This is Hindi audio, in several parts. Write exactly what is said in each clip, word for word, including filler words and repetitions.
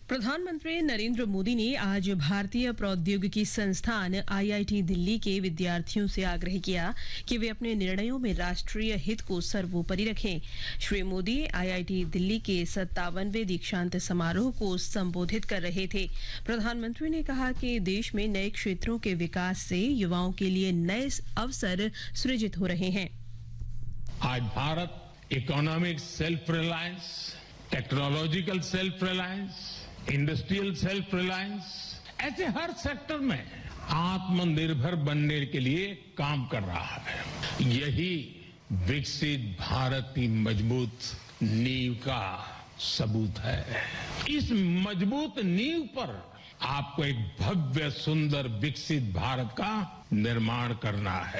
प्रधानमंत्री नरेंद्र मोदी ने आज भारतीय प्रौद्योगिकी संस्थान आई आई टी दिल्ली के विद्यार्थियों से आग्रह किया कि वे अपने निर्णयों में राष्ट्रीय हित को सर्वोपरि रखें। श्री मोदी आई आई टी दिल्ली के सत्तावनवें दीक्षांत समारोह को संबोधित कर रहे थे। प्रधानमंत्री ने कहा कि देश में नए क्षेत्रों के विकास से युवाओं के लिए नए अवसर सृजित हो रहे हैं। आज Bharat economic self reliance, technological self reliance, industrial self reliance, ऐसे हर सेक्टर में आत्मनिर्भर बनने के लिए काम कर रहा है। यही विकसित भारत की मजबूत नींव का सबूत है। इस मजबूत नींव पर आपको एक भव्य, सुंदर, विकसित भारत का निर्माण करना है।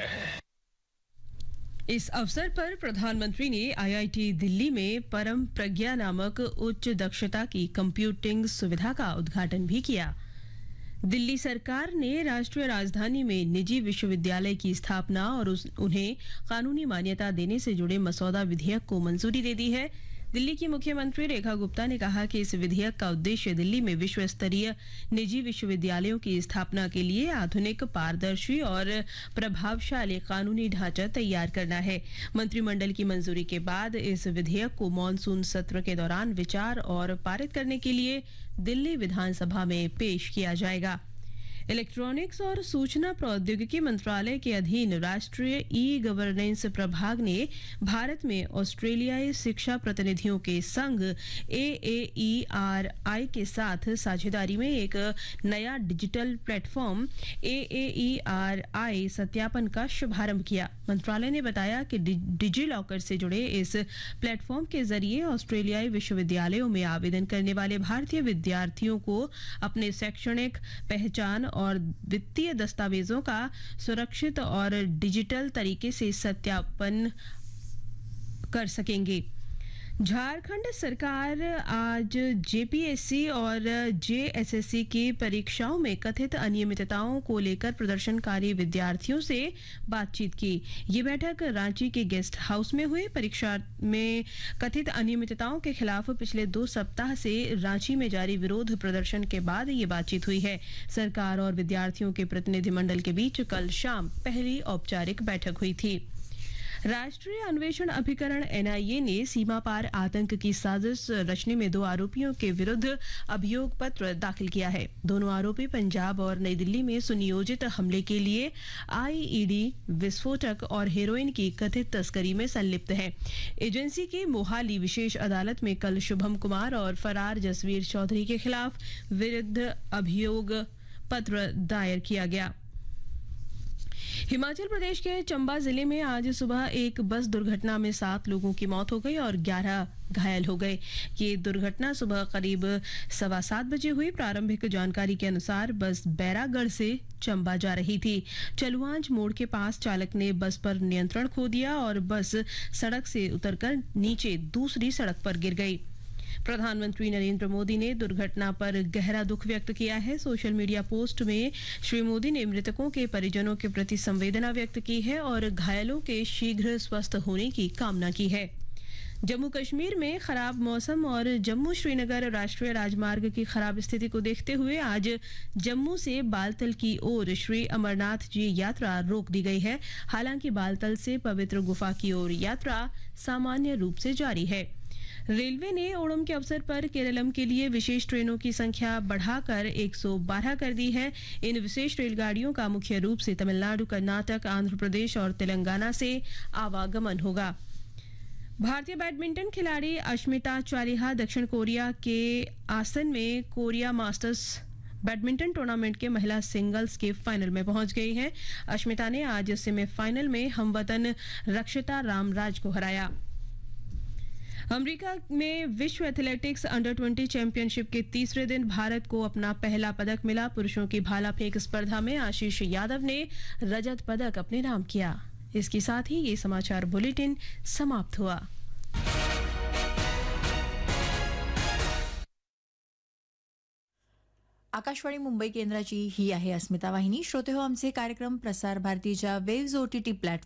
इस अवसर पर प्रधानमंत्री ने आई आई टी दिल्ली में परम प्रज्ञा नामक उच्च दक्षता की कंप्यूटिंग सुविधा का उद्घाटन भी किया। दिल्ली सरकार ने राष्ट्रीय राजधानी में निजी विश्वविद्यालय की स्थापना और उस, उन्हें कानूनी मान्यता देने से जुड़े मसौदा विधेयक को मंजूरी दे दी है। दिल्ली की मुख्यमंत्री रेखा गुप्ता ने कहा कि इस विधेयक का उद्देश्य दिल्ली में विश्व स्तरीय निजी विश्वविद्यालयों की स्थापना के लिए आधुनिक, पारदर्शी और प्रभावशाली कानूनी ढांचा तैयार करना है। मंत्रिमंडल की मंजूरी के बाद इस विधेयक को मॉनसून सत्र के दौरान विचार और पारित करने के लिए दिल्ली विधानसभा में पेश किया जाएगा। इलेक्ट्रॉनिक्स और सूचना प्रौद्योगिकी मंत्रालय के अधीन राष्ट्रीय ई गवर्नेंस प्रभाग ने भारत में ऑस्ट्रेलियाई शिक्षा प्रतिनिधियों के संघ ए ए ई आर आई के साथ साझेदारी में एक नया डिजिटल प्लेटफॉर्म ए ए ई आर आई सत्यापन का शुभारंभ किया। मंत्रालय ने बताया कि डिजी लॉकर से जुड़े इस प्लेटफॉर्म के जरिए ऑस्ट्रेलियाई विश्वविद्यालयों में आवेदन करने वाले भारतीय विद्यार्थियों को अपने शैक्षणिक पहचान और वित्तीय दस्तावेजों का सुरक्षित और डिजिटल तरीके से सत्यापन कर सकेंगे। झारखंड सरकार आज जे पी एस सी और जे एस एस सी की परीक्षाओं में कथित अनियमितताओं को लेकर प्रदर्शनकारी विद्यार्थियों से बातचीत की। ये बैठक रांची के गेस्ट हाउस में हुई। परीक्षा में कथित अनियमितताओं के खिलाफ पिछले दो सप्ताह से रांची में जारी विरोध प्रदर्शन के बाद ये बातचीत हुई है। सरकार और विद्यार्थियों के प्रतिनिधिमंडल के बीच कल शाम पहली औपचारिक बैठक हुई थी। राष्ट्रीय अन्वेषण अभिकरण एन आई ए ने सीमा पार आतंक की साजिश रचने में दो आरोपियों के विरुद्ध अभियोग पत्र दाखिल किया है। दोनों आरोपी पंजाब और नई दिल्ली में सुनियोजित हमले के लिए आई ई डी, विस्फोटक और हेरोइन की कथित तस्करी में संलिप्त हैं। एजेंसी की मोहाली विशेष अदालत में कल शुभम कुमार और फरार जसवीर चौधरी के खिलाफ विरुद्ध अभियोग पत्र दायर किया गया। हिमाचल प्रदेश के चंबा जिले में आज सुबह एक बस दुर्घटना में सात लोगों की मौत हो गई और ग्यारह घायल हो गए। ये दुर्घटना सुबह करीब सवा सात बजे हुई। प्रारंभिक जानकारी के अनुसार बस बैरागढ़ से चंबा जा रही थी। चलुआंज मोड़ के पास चालक ने बस पर नियंत्रण खो दिया और बस सड़क से उतरकर नीचे दूसरी सड़क पर गिर गई। प्रधानमंत्री नरेंद्र मोदी ने दुर्घटना पर गहरा दुख व्यक्त किया है। सोशल मीडिया पोस्ट में श्री मोदी ने मृतकों के परिजनों के प्रति संवेदना व्यक्त की है और घायलों के शीघ्र स्वस्थ होने की कामना की है। जम्मू कश्मीर में खराब मौसम और जम्मू श्रीनगर राष्ट्रीय राजमार्ग की खराब स्थिति को देखते हुए आज जम्मू से बालतल की ओर श्री अमरनाथ जी यात्रा रोक दी गई है। हालांकि बालतल से पवित्र गुफा की ओर यात्रा सामान्य रूप से जारी है। रेलवे ने ओणम के अवसर पर केरलम के लिए विशेष ट्रेनों की संख्या बढ़ाकर एक सौ बारह कर दी है। इन विशेष रेलगाड़ियों का मुख्य रूप से तमिलनाडु, कर्नाटक, आंध्र प्रदेश और तेलंगाना से आवागमन होगा। भारतीय बैडमिंटन खिलाड़ी अश्मिता चालिहा दक्षिण कोरिया के आसन में कोरिया मास्टर्स बैडमिंटन टूर्नामेंट के महिला सिंगल्स के फाइनल में पहुंच गई हैं। अश्मिता ने आज सेमीफाइनल में हमवतन रक्षिता रामराज को हराया। अमेरिका में विश्व एथलेटिक्स अंडर बीस चैंपियनशिप के तीसरे दिन भारत को अपना पहला पदक मिला। पुरुषों की भाला फेंक स्पर्धा में आशीष यादव ने रजत पदक अपने नाम किया। इसके साथ ही ये समाचार बुलेटिन समाप्त हुआ। आकाशवाणी मुंबई केंद्राची ही आहे अस्मिता वाहिनी. श्रोते हो, आमचे कार्यक्रम प्रसार भारतीच्या waves O T T platform